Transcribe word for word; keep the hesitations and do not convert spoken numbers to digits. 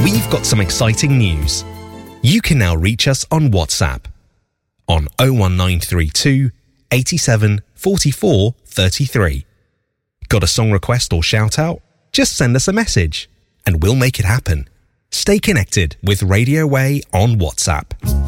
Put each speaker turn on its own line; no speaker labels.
we've got some exciting news. You can now reach us on WhatsApp on oh one nine three two, eighty-seven, forty-four, thirty-three. Got a song request or shout out? Just send us a message and we'll make it happen. Stay connected with Radio Way on WhatsApp.